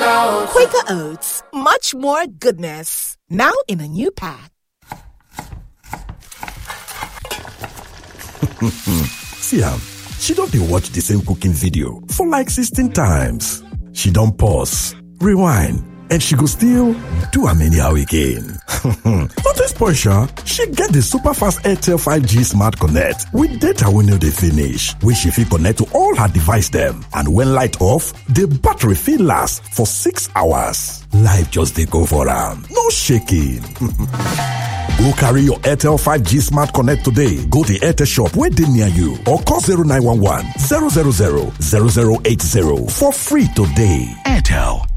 Quaker Oats, much more goodness. Now in a new pack. See am, she don dey watch the same cooking video for like 16 times. She don pause, rewind, and she go still do am anyhow again. Not to spoil sha, she get the super fast Airtel 5G Smart Connect with data wey no dey finish, wey she fit connect to all her device dem. And when light off, the battery fit last for 6 hours. Life just dey go for am, no shaking. Go carry your Airtel 5G Smart Connect today. Go to Airtel shop wey dey near you or call 0911 000 0080 for free today. Airtel.